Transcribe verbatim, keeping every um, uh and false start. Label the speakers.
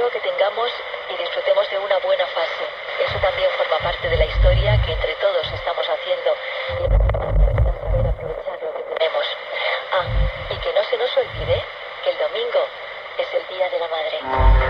Speaker 1: deseo que tengamos y disfrutemos de una buena fase. Eso también forma parte de la historia que entre todos